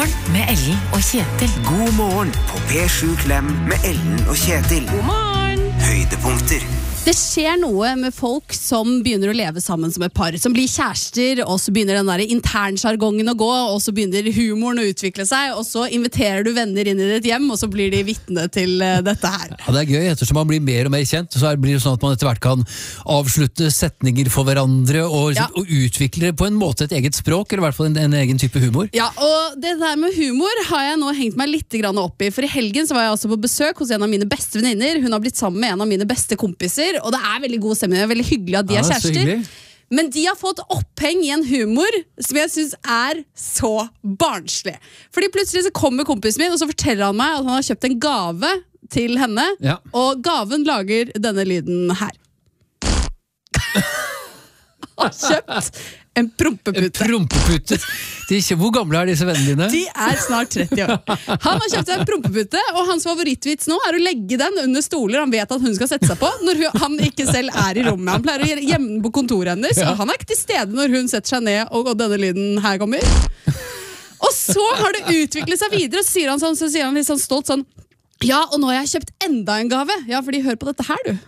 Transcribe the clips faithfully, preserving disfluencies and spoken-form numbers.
morgen med Ellen og Kjetil. God morgen på P sju Klem med Ellen og Kjetil. God morgen! Høydepunkter. Det skjer noe med folk som begynner å leve sammen som et par, som blir kjærester, og så begynner den der internsjargongen å gå, og så begynner humoren å utvikle seg, og så inviterer du venner inn i ditt hjem, og så blir de vitne til uh, dette her. Ja, det er gøy, ettersom man blir mer og mer kjent, så blir det sånn at man etter hvert kan avslutte setninger for hverandre, og, ja. og utvikle på en måte et eget språk, eller i hvert fall en, en egen type humor. Ja, og det der med humor har jeg nå hengt meg litt grann opp i, for i helgen så var jeg altså på besøk hos en av mine beste venninner. Hun har blitt sammen med en av mine beste kompiser, og det er veldig god stemning, det er veldig hyggelig at de ja, er kjærester. Men de har fått oppheng i en humor som jeg synes er så barnslig. Fordi plutselig så kommer kompisen min, og så forteller han meg at han har kjøpt en gave til henne, ja. og gaven lager denne lyden her. Han har kjøpt en prompepute. En prompepute. De, hvor gamle er disse vennene dine? De er snart tretti år. Han har kjøpt en prompepute, og hans favorittvits nå er å legge den under stoler han vet at hun skal sette seg på, når hun, han ikke selv er i rommet. Han pleier å gjemme den på kontoret hennes, ja. Og han er ikke til stede når hun setter seg ned, og, og denne lyden her kommer. Og så har det utviklet seg videre, og så sier han, sånn, så sier han litt sånn stolt sånn, ja, og nå har jeg kjøpt enda en gave. Ja, fordi hør på dette her, du.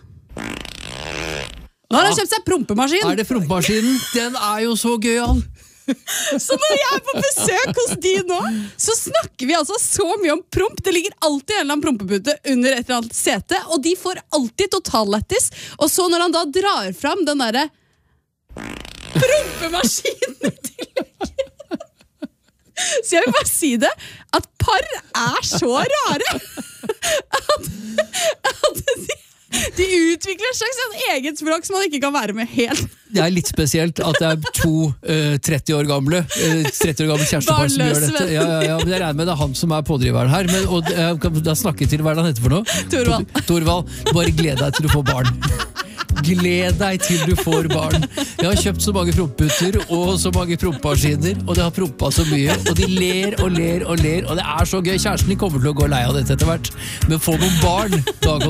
Nå har han kjøpt seg prompemaskin. Er det prompemaskinen? Den er jo så gøyal. Så når jeg er på besøk hos de nå, så snakker vi altså så mye om promp. Det ligger alltid en eller annen prompepute under et eller annet sete, og de får alltid totallettis. Og så når han da drar fram den derre prompemaskinen til så jeg vil bare si det, at par er så rare at, at de De utvikler et slags eget språk som man ikke kan være med helt. Det er litt spesielt at det er to uh, tretti år gamle uh, tretti år gamle kjærestepar som gjør dette. Ja, ja, ja, men jeg regner med det er han som er pådriveren her. Men, og jeg kan da snakke til hva er det han heter for noe? Torvald. Torvald, bare gled deg til du får barn. Gled deg til du får barn. Jeg har kjøpt så mange prompeputer og så mange prompemaskiner, og det har prompa så mye, og de ler og ler og ler, og det er så gøy. Kjæresten din kommer til å gå lei av dette etter hvert, men få noen barn, da kan